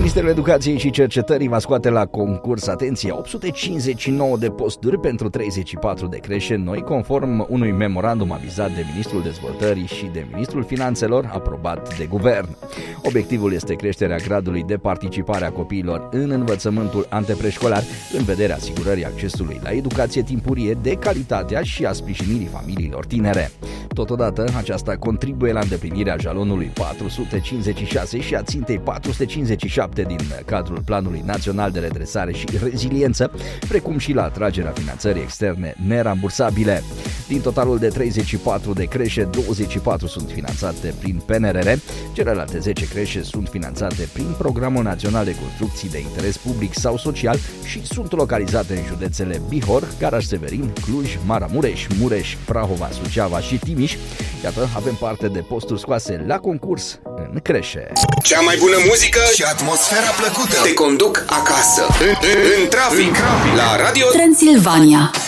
Ministerul Educației și Cercetării va scoate la concurs, atenție, 859 de posturi pentru 34 de creșe noi, conform unui memorandum avizat de Ministrul Dezvoltării și de Ministrul Finanțelor, aprobat de guvern. Obiectivul este creșterea gradului de participare a copiilor în învățământul antepreșcolar, în vederea asigurării accesului la educație timpurie de calitatea și a sprijinirii familiilor tinere. Totodată, aceasta contribuie la îndeplinirea jalonului 456 și a țintei 457 din cadrul Planului Național de Redresare și Reziliență, precum și la atragerea finanțării externe nerambursabile. Din totalul de 34 de creșe, 24 sunt finanțate prin PNRR, celelalte 10 creșe sunt finanțate prin Programul Național de Construcții de Interes Public sau Social și sunt localizate în județele Bihor, Caraș-Severin, Cluj, Maramureș, Mureș, Prahova, Suceava și Timiș. Iată, avem parte de posturi scoase la concurs în creșe. Cea mai bună muzică și atmosfera plăcută te conduc acasă, în trafic, la Radio Transilvania.